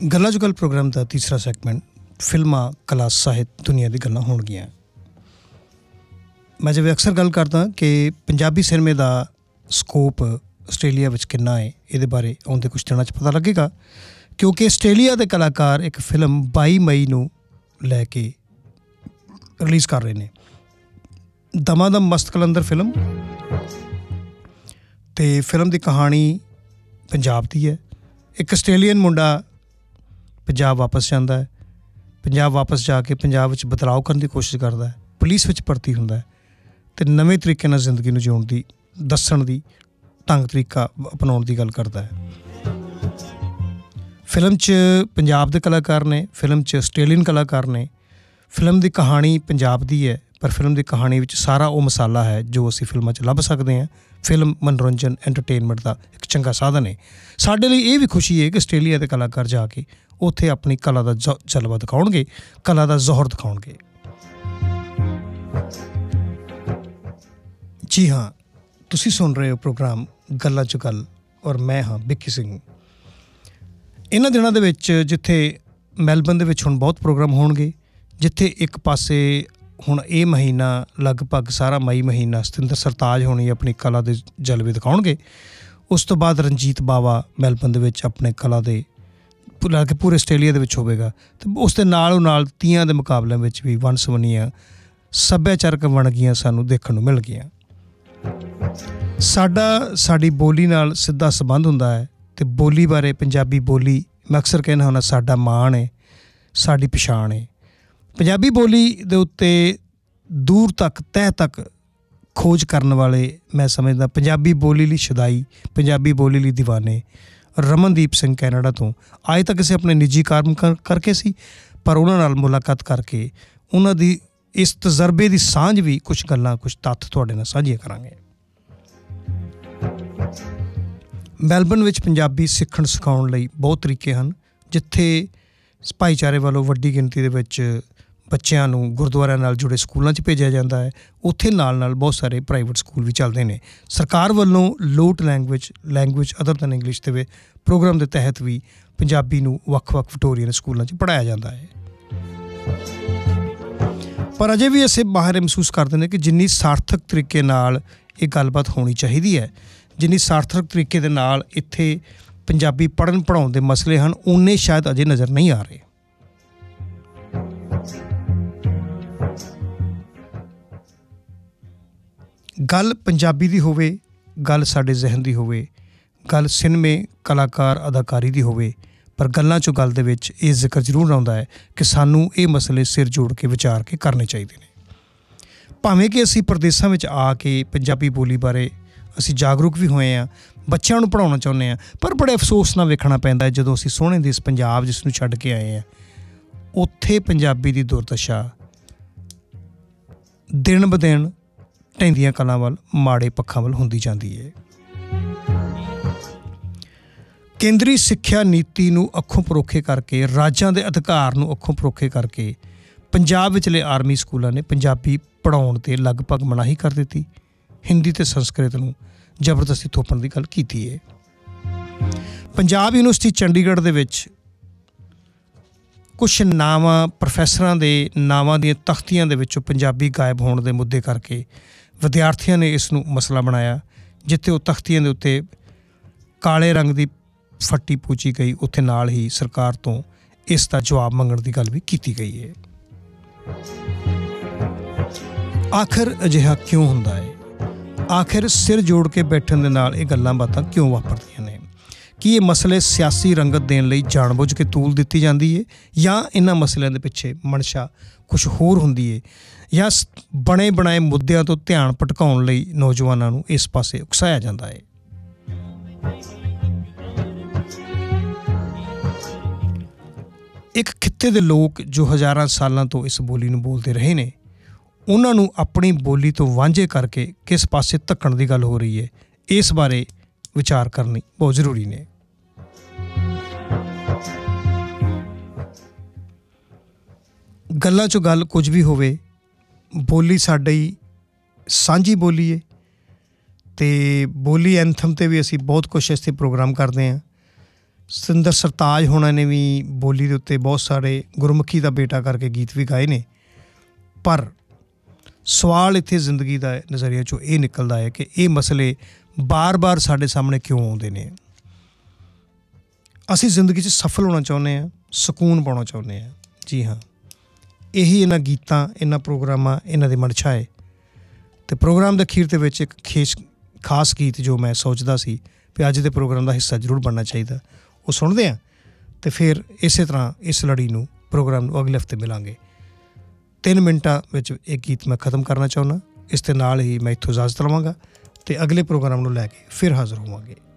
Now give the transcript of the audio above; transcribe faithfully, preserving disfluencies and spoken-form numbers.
ਗੱਲਾਂ ਜੋ ਗੱਲ ਪ੍ਰੋਗਰਾਮ ਦਾ ਤੀਸਰਾ ਸੈਗਮੈਂਟ ਫਿਲਮਾਂ, ਕਲਾ, ਸਾਹਿਤ, ਦੁਨੀਆ ਦੀ ਗੱਲਾਂ ਹੋਣਗੀਆਂ। ਮੈਂ ਜਿਵੇਂ ਅਕਸਰ ਗੱਲ ਕਰਦਾ ਕਿ ਪੰਜਾਬੀ ਸਿਨੇਮੇ ਦਾ ਸਕੋਪ ਆਸਟ੍ਰੇਲੀਆ ਵਿੱਚ ਕਿੰਨਾ ਹੈ, ਇਹਦੇ ਬਾਰੇ ਆਉਂਦੇ ਕੁਛ ਦਿਨਾਂ 'ਚ ਪਤਾ ਲੱਗੇਗਾ, ਕਿਉਂਕਿ ਆਸਟ੍ਰੇਲੀਆ ਦੇ ਕਲਾਕਾਰ ਇੱਕ ਫਿਲਮ ਬਾਈ ਮਈ ਨੂੰ ਲੈ ਕੇ ਰਿਲੀਜ਼ ਕਰ ਰਹੇ ਨੇ। ਦਮਾਦਮ ਮਸਤ ਕਲੰਦਰ ਫਿਲਮ, ਅਤੇ ਫਿਲਮ ਦੀ ਕਹਾਣੀ ਪੰਜਾਬ ਦੀ ਹੈ। ਇੱਕ ਆਸਟ੍ਰੇਲੀਅਨ ਮੁੰਡਾ ਪੰਜਾਬ ਵਾਪਸ ਜਾਂਦਾ ਹੈ, ਪੰਜਾਬ ਵਾਪਸ ਜਾ ਕੇ ਪੰਜਾਬ ਵਿੱਚ ਬਦਲਾਅ ਕਰਨ ਦੀ ਕੋਸ਼ਿਸ਼ ਕਰਦਾ ਹੈ, ਪੁਲਿਸ ਵਿੱਚ ਭਰਤੀ ਹੁੰਦਾ ਹੈ ਅਤੇ ਨਵੇਂ ਤਰੀਕੇ ਨਾਲ ਜ਼ਿੰਦਗੀ ਨੂੰ ਜਿਉਣ ਦੀ, ਦੱਸਣ ਦੀ ਢੰਗ ਤਰੀਕਾ ਅਪਣਾਉਣ ਦੀ ਗੱਲ ਕਰਦਾ ਹੈ। ਫਿਲਮ 'ਚ ਪੰਜਾਬ ਦੇ ਕਲਾਕਾਰ ਨੇ, ਫਿਲਮ 'ਚ ਆਸਟ੍ਰੇਲੀਅਨ ਕਲਾਕਾਰ ਨੇ। ਫਿਲਮ ਦੀ ਕਹਾਣੀ ਪੰਜਾਬ ਦੀ ਹੈ, ਪਰ ਫਿਲਮ ਦੀ ਕਹਾਣੀ ਵਿੱਚ ਸਾਰਾ ਉਹ ਮਸਾਲਾ ਹੈ ਜੋ ਅਸੀਂ ਫਿਲਮਾਂ 'ਚ ਲੱਭ ਸਕਦੇ ਹਾਂ। ਫਿਲਮ ਮਨੋਰੰਜਨ, ਐਂਟਰਟੇਨਮੈਂਟ ਦਾ ਇੱਕ ਚੰਗਾ ਸਾਧਨ ਹੈ। ਸਾਡੇ ਲਈ ਇਹ ਵੀ ਖੁਸ਼ੀ ਹੈ ਕਿ ਆਸਟ੍ਰੇਲੀਆ ਦੇ ਕਲਾਕਾਰ ਜਾ ਕੇ ਉੱਥੇ ਆਪਣੀ ਕਲਾ ਦਾ ਜ ਜਲਵਾ ਦਿਖਾਉਣਗੇ, ਕਲਾ ਦਾ ਜ਼ੋਹਰ ਦਿਖਾਉਣਗੇ। ਜੀ ਹਾਂ, ਤੁਸੀਂ ਸੁਣ ਰਹੇ ਹੋ ਪ੍ਰੋਗਰਾਮ ਗੱਲਾਂ 'ਚ ਗੱਲ, ਔਰ ਮੈਂ ਹਾਂ ਵਿੱਕੀ ਸਿੰਘ। ਇਹਨਾਂ ਦਿਨਾਂ ਦੇ ਵਿੱਚ ਜਿੱਥੇ ਮੈਲਬਨ ਦੇ ਵਿੱਚ ਹੁਣ ਬਹੁਤ ਪ੍ਰੋਗਰਾਮ ਹੋਣਗੇ, ਜਿੱਥੇ ਇੱਕ ਪਾਸੇ ਹੁਣ ਇਹ ਮਹੀਨਾ ਲਗਭਗ ਸਾਰਾ ਮਈ ਮਹੀਨਾ ਸਤਿੰਦਰ ਸਰਤਾਜ ਹੋਣੀ ਆਪਣੀ ਕਲਾ ਦੇ ਜਲਵੇ ਦਿਖਾਉਣਗੇ। ਉਸ ਤੋਂ ਬਾਅਦ ਰਣਜੀਤ ਬਾਵਾ ਮੈਲਬਨ ਦੇ ਵਿੱਚ ਆਪਣੇ ਕਲਾ ਦੇ ਲਾ ਕੇ ਪੂਰੇ ਆਸਟ੍ਰੇਲੀਆ ਦੇ ਵਿੱਚ ਹੋਵੇਗਾ, ਅਤੇ ਉਸ ਦੇ ਨਾਲੋਂ ਨਾਲ ਤੀਆਂ ਦੇ ਮੁਕਾਬਲਿਆਂ ਵਿੱਚ ਵੀ ਵੰਨ ਸੁਵੰਨੀਆਂ ਸੱਭਿਆਚਾਰਕ ਵੰਨਗੀਆਂ ਸਾਨੂੰ ਦੇਖਣ ਨੂੰ ਮਿਲ ਗਈਆਂ। ਸਾਡਾ ਸਾਡੀ ਬੋਲੀ ਨਾਲ ਸਿੱਧਾ ਸੰਬੰਧ ਹੁੰਦਾ ਹੈ, ਅਤੇ ਬੋਲੀ ਬਾਰੇ, ਪੰਜਾਬੀ ਬੋਲੀ ਮੈਂ ਅਕਸਰ ਕਹਿਣਾ ਹੁੰਦਾ ਸਾਡਾ ਮਾਣ ਹੈ, ਸਾਡੀ ਪਛਾਣ ਹੈ। ਪੰਜਾਬੀ ਬੋਲੀ ਦੇ ਉੱਤੇ ਦੂਰ ਤੱਕ, ਤਹਿ ਤੱਕ ਖੋਜ ਕਰਨ ਵਾਲੇ ਮੈਂ ਸਮਝਦਾ ਪੰਜਾਬੀ ਬੋਲੀ ਲਈ ਸ਼ੁਦਾਈ, ਪੰਜਾਬੀ ਬੋਲੀ ਲਈ ਦੀਵਾਨੇ ਰਮਨਦੀਪ ਸਿੰਘ ਕੈਨੇਡਾ ਤੋਂ ਅੱਜ ਤੱਕ ਅਸੀਂ ਆਪਣੇ ਨਿੱਜੀ ਕਾਰਮ ਕਰ ਕਰਕੇ ਸੀ, ਪਰ ਉਹਨਾਂ ਨਾਲ ਮੁਲਾਕਾਤ ਕਰਕੇ ਉਹਨਾਂ ਦੀ ਇਸ ਤਜਰਬੇ ਦੀ ਸਾਂਝ ਵੀ ਕੁਛ ਗੱਲਾਂ, ਕੁਛ ਤੱਥ ਤੁਹਾਡੇ ਨਾਲ ਸਾਂਝੀਆਂ ਕਰਾਂਗੇ। ਮੈਲਬਨ ਵਿੱਚ ਪੰਜਾਬੀ ਸਿੱਖਣ ਸਿਖਾਉਣ ਲਈ ਬਹੁਤ ਤਰੀਕੇ ਹਨ। ਜਿੱਥੇ ਭਾਈਚਾਰੇ ਵੱਲੋਂ ਵੱਡੀ ਗਿਣਤੀ ਦੇ ਵਿੱਚ ਬੱਚਿਆਂ ਨੂੰ ਗੁਰਦੁਆਰਿਆਂ ਨਾਲ ਜੁੜੇ ਸਕੂਲਾਂ 'ਚ ਭੇਜਿਆ ਜਾਂਦਾ ਹੈ, ਉੱਥੇ ਨਾਲ ਨਾਲ ਬਹੁਤ ਸਾਰੇ ਪ੍ਰਾਈਵੇਟ ਸਕੂਲ ਵੀ ਚੱਲਦੇ ਨੇ। ਸਰਕਾਰ ਵੱਲੋਂ ਲੋਟ language language other than English ਦੇ ਪ੍ਰੋਗਰਾਮ ਦੇ ਤਹਿਤ ਵੀ ਪੰਜਾਬੀ ਨੂੰ ਵੱਖ-ਵੱਖ ਵਿਕਟੋਰੀਅਨ ਸਕੂਲਾਂ 'ਚ ਪੜ੍ਹਾਇਆ ਜਾਂਦਾ ਹੈ। ਪਰ ਅਜੇ ਵੀ ਅਸੀਂ ਬਾਹਰ ਮਹਿਸੂਸ ਕਰਦੇ ਨੇ ਕਿ ਜਿੰਨੀ ਸਾਰਥਕ ਤਰੀਕੇ ਨਾਲ ਇਹ ਗੱਲਬਾਤ ਹੋਣੀ ਚਾਹੀਦੀ ਹੈ, ਜਿੰਨੀ ਸਾਰਥਕ ਤਰੀਕੇ ਦੇ ਨਾਲ ਇੱਥੇ ਪੰਜਾਬੀ ਪੜ੍ਹਨ ਪੜ੍ਹਾਉਣ ਦੇ ਮਸਲੇ ਹਨ, ਓਨੇ ਸ਼ਾਇਦ ਅਜੇ ਨਜ਼ਰ ਨਹੀਂ ਆ ਰਹੇ। ਗੱਲ ਪੰਜਾਬੀ ਦੀ ਹੋਵੇ, ਗੱਲ ਸਾਡੇ ਜ਼ਿਹਨ ਦੀ ਹੋਵੇ, ਗੱਲ ਸਿਨੇਮੇ, ਕਲਾਕਾਰ, ਅਦਾਕਾਰੀ ਦੀ ਹੋਵੇ, ਪਰ ਗੱਲਾਂ 'ਚੋਂ ਗੱਲ ਦੇ ਵਿੱਚ ਇਹ ਜ਼ਿਕਰ ਜ਼ਰੂਰ ਆਉਂਦਾ ਹੈ ਕਿ ਸਾਨੂੰ ਇਹ ਮਸਲੇ ਸਿਰ ਜੋੜ ਕੇ ਵਿਚਾਰ ਕੇ ਕਰਨੇ ਚਾਹੀਦੇ ਨੇ। ਭਾਵੇਂ ਕਿ ਅਸੀਂ ਪ੍ਰਦੇਸਾਂ ਵਿੱਚ ਆ ਕੇ ਪੰਜਾਬੀ ਬੋਲੀ ਬਾਰੇ ਅਸੀਂ ਜਾਗਰੂਕ ਵੀ ਹੋਏ ਹਾਂ, ਬੱਚਿਆਂ ਨੂੰ ਪੜ੍ਹਾਉਣਾ ਚਾਹੁੰਦੇ ਹਾਂ, ਪਰ ਬੜੇ ਅਫਸੋਸ ਨਾਲ ਵੇਖਣਾ ਪੈਂਦਾ ਹੈ ਜਦੋਂ ਅਸੀਂ ਸੋਹਣੇ ਦੇਸ਼ ਪੰਜਾਬ ਜਿਸ ਨੂੰ ਛੱਡ ਕੇ ਆਏ ਹਾਂ, ਉੱਥੇ ਪੰਜਾਬੀ ਦੀ ਦੁਰਦਸ਼ਾ ਦਿਨ ਬ ਦਿਨ ਢਹਿੰਦੀਆਂ ਕਲਾਂ ਵੱਲ, ਮਾੜੇ ਪੱਖਾਂ ਵੱਲ ਹੁੰਦੀ ਜਾਂਦੀ ਹੈ। ਕੇਂਦਰੀ ਸਿੱਖਿਆ ਨੀਤੀ ਨੂੰ ਅੱਖੋਂ ਪਰੋਖੇ ਕਰਕੇ, ਰਾਜਾਂ ਦੇ ਅਧਿਕਾਰ ਨੂੰ ਅੱਖੋਂ ਪਰੋਖੇ ਕਰਕੇ ਪੰਜਾਬ ਵਿਚਲੇ ਆਰਮੀ ਸਕੂਲਾਂ ਨੇ ਪੰਜਾਬੀ ਪੜ੍ਹਾਉਣ 'ਤੇ ਲਗਭਗ ਮਨਾਹੀ ਕਰ ਦਿੱਤੀ। ਹਿੰਦੀ ਅਤੇ ਸੰਸਕ੍ਰਿਤ ਨੂੰ ਜ਼ਬਰਦਸਤੀ ਥੋਪਣ ਦੀ ਗੱਲ ਕੀਤੀ ਹੈ। ਪੰਜਾਬ ਯੂਨੀਵਰਸਿਟੀ ਚੰਡੀਗੜ੍ਹ ਦੇ ਵਿੱਚ ਕੁਛ ਨਾਵਾਂ, ਪ੍ਰੋਫੈਸਰਾਂ ਦੇ ਨਾਵਾਂ ਦੀਆਂ ਤਖਤੀਆਂ ਦੇ ਵਿੱਚੋਂ ਪੰਜਾਬੀ ਗਾਇਬ ਹੋਣ ਦੇ ਮੁੱਦੇ ਕਰਕੇ ਵਿਦਿਆਰਥੀਆਂ ਨੇ ਇਸ ਨੂੰ ਮਸਲਾ ਬਣਾਇਆ। ਜਿੱਥੇ ਉਹ ਤਖਤੀਆਂ ਦੇ ਉੱਤੇ ਕਾਲੇ ਰੰਗ ਦੀ ਫੱਟੀ ਪੂਚੀ ਗਈ, ਉੱਥੇ ਨਾਲ ਹੀ ਸਰਕਾਰ ਤੋਂ ਇਸ ਦਾ ਜਵਾਬ ਮੰਗਣ ਦੀ ਗੱਲ ਵੀ ਕੀਤੀ ਗਈ ਹੈ। ਆਖਿਰ ਅਜਿਹਾ ਕਿਉਂ ਹੁੰਦਾ ਹੈ? ਆਖਿਰ ਸਿਰ ਜੋੜ ਕੇ ਬੈਠਣ ਦੇ ਨਾਲ ਇਹ ਗੱਲਾਂ ਬਾਤਾਂ ਕਿਉਂ ਵਾਪਰਦੀਆਂ ਨੇ? ਕੀ ਇਹ ਮਸਲੇ ਸਿਆਸੀ ਰੰਗਤ ਦੇਣ ਲਈ ਜਾਣਬੁੱਝ ਕੇ ਤੂਲ ਦਿੱਤੀ ਜਾਂਦੀ ਹੈ, ਜਾਂ ਇਹਨਾਂ ਮਸਲਿਆਂ ਦੇ ਪਿੱਛੇ ਮਨਸ਼ਾ ਕੁਛ ਹੋਰ ਹੁੰਦੀ ਹੈ, ਜਾਂ ਬਣੇ ਬਣਾਏ ਮੁੱਦਿਆਂ ਤੋਂ ਧਿਆਨ ਭਟਕਾਉਣ ਲਈ ਨੌਜਵਾਨਾਂ ਨੂੰ ਇਸ ਪਾਸੇ ਉਕਸਾਇਆ ਜਾਂਦਾ ਹੈ? ਇੱਕ ਖਿੱਤੇ ਦੇ ਲੋਕ ਜੋ ਹਜ਼ਾਰਾਂ ਸਾਲਾਂ ਤੋਂ ਇਸ ਬੋਲੀ ਨੂੰ ਬੋਲਦੇ ਰਹੇ ਨੇ, ਉਹਨਾਂ ਨੂੰ ਆਪਣੀ ਬੋਲੀ ਤੋਂ ਵਾਂਝੇ ਕਰਕੇ ਕਿਸ ਪਾਸੇ ਧੱਕਣ ਦੀ ਗੱਲ ਹੋ ਰਹੀ ਹੈ, ਇਸ ਬਾਰੇ ਵਿਚਾਰ ਕਰਨੀ ਬਹੁਤ ਜ਼ਰੂਰੀ ਨੇ। ਗੱਲਾਂ 'ਚੋਂ ਗੱਲ ਕੁਝ ਵੀ ਹੋਵੇ, ਬੋਲੀ ਸਾਡੀ ਸਾਂਝੀ ਬੋਲੀ ਹੈ, ਅਤੇ ਬੋਲੀ ਐਂਥਮ 'ਤੇ ਵੀ ਅਸੀਂ ਬਹੁਤ ਕੁਛ ਇਸ 'ਤੇ ਪ੍ਰੋਗਰਾਮ ਕਰਦੇ ਹਾਂ। ਸਤਿੰਦਰ ਸਰਤਾਜ ਹੋਣਾ ਨੇ ਵੀ ਬੋਲੀ ਦੇ ਉੱਤੇ ਬਹੁਤ ਸਾਰੇ ਗੁਰਮੁਖੀ ਦਾ ਬੇਟਾ ਕਰਕੇ ਗੀਤ ਵੀ ਗਾਏ ਨੇ। ਪਰ ਸਵਾਲ ਇੱਥੇ ਜ਼ਿੰਦਗੀ ਦਾ ਨਜ਼ਰੀਏ 'ਚੋਂ ਇਹ ਨਿਕਲਦਾ ਹੈ ਕਿ ਇਹ ਮਸਲੇ ਬਾਰ-ਬਾਰ ਸਾਡੇ ਸਾਹਮਣੇ ਕਿਉਂ ਆਉਂਦੇ ਨੇ। ਅਸੀਂ ਜ਼ਿੰਦਗੀ 'ਚ ਸਫਲ ਹੋਣਾ ਚਾਹੁੰਦੇ ਹਾਂ, ਸਕੂਨ ਪਾਉਣਾ ਚਾਹੁੰਦੇ ਹਾਂ। ਜੀ ਹਾਂ, ਇਹੀ ਇਹਨਾਂ ਗੀਤਾਂ, ਇਹਨਾਂ ਪ੍ਰੋਗਰਾਮਾਂ, ਇਹਨਾਂ ਦੀ ਮਨਸ਼ਾ ਹੈ। ਅਤੇ ਪ੍ਰੋਗਰਾਮ ਦੇ ਅਖੀਰ ਦੇ ਵਿੱਚ ਇੱਕ ਖੇਸ ਖਾਸ ਗੀਤ ਜੋ ਮੈਂ ਸੋਚਦਾ ਸੀ ਵੀ ਅੱਜ ਦੇ ਪ੍ਰੋਗਰਾਮ ਦਾ ਹਿੱਸਾ ਜ਼ਰੂਰ ਬਣਨਾ ਚਾਹੀਦਾ, ਉਹ ਸੁਣਦੇ ਹਾਂ ਅਤੇ ਫਿਰ ਇਸੇ ਤਰ੍ਹਾਂ ਇਸ ਲੜੀ ਨੂੰ ਪ੍ਰੋਗਰਾਮ ਨੂੰ ਅਗਲੇ ਹਫ਼ਤੇ ਮਿਲਾਂਗੇ। ਤਿੰਨ ਮਿੰਟਾਂ ਵਿੱਚ ਇਹ ਗੀਤ ਮੈਂ ਖ਼ਤਮ ਕਰਨਾ ਚਾਹੁੰਦਾ। ਇਸ ਦੇ ਨਾਲ ਹੀ ਮੈਂ ਇੱਥੋਂ ਇਜਾਜ਼ਤ ਲਵਾਂਗਾ ਅਤੇ ਅਗਲੇ ਪ੍ਰੋਗਰਾਮ ਨੂੰ ਲੈ ਕੇ ਫਿਰ ਹਾਜ਼ਰ ਹੋਵਾਂਗੇ।